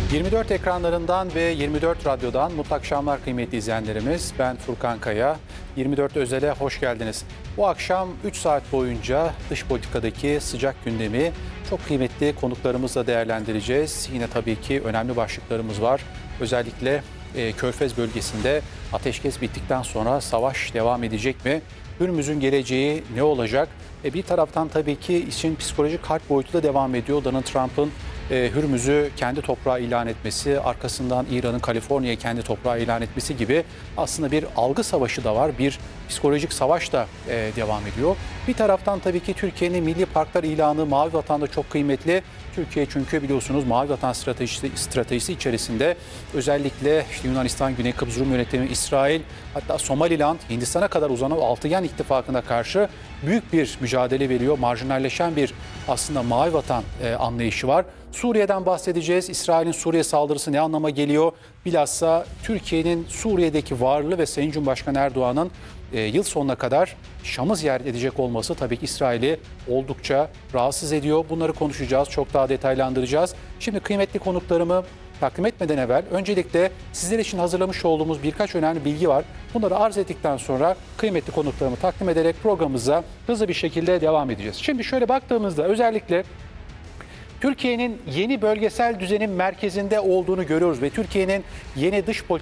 24 ekranlarından ve 24 radyodan mutlu akşamlar kıymetli izleyenlerimiz. Ben Furkan Kaya. 24 Özel'e hoş geldiniz. Bu akşam 3 saat boyunca dış politikadaki sıcak gündemi çok kıymetli konuklarımızla değerlendireceğiz. Yine tabii ki önemli başlıklarımız var. Özellikle Körfez bölgesinde ateşkes bittikten sonra savaş devam edecek mi? Hürmüz'ün geleceği ne olacak? Bir taraftan tabii ki işin psikolojik harp boyutu da devam ediyor. Donald Trump'ın Hürmüz'ü kendi toprağı ilan etmesi, arkasından İran'ın Kaliforniya'yı kendi toprağı ilan etmesi gibi aslında bir algı savaşı da var. Bir psikolojik savaş da devam ediyor. Bir taraftan tabii ki Türkiye'nin milli parklar ilanı, Mavi Vatan da çok kıymetli. Türkiye çünkü biliyorsunuz Mavi Vatan stratejisi içerisinde özellikle işte Yunanistan, Güney Kıbrıs Rum Yönetimi, İsrail, hatta Somaliland, Hindistan'a kadar uzanan o Altıgen ittifakına karşı büyük bir mücadele veriyor. Marjinalleşen bir aslında Mavi Vatan anlayışı var. Suriye'den bahsedeceğiz. İsrail'in Suriye saldırısı ne anlama geliyor? Bilhassa Türkiye'nin Suriye'deki varlığı ve Sayın Cumhurbaşkanı Erdoğan'ın yıl sonuna kadar Şam'ı ziyaret edecek olması tabii ki İsrail'i oldukça rahatsız ediyor. Bunları konuşacağız, çok daha detaylandıracağız. Şimdi kıymetli konuklarımı takdim etmeden evvel öncelikle sizler için hazırlamış olduğumuz birkaç önemli bilgi var. Bunları arz ettikten sonra kıymetli konuklarımı takdim ederek programımıza hızlı bir şekilde devam edeceğiz. Şimdi şöyle baktığımızda özellikle Türkiye'nin yeni bölgesel düzenin merkezinde olduğunu görüyoruz ve Türkiye'nin yeni dış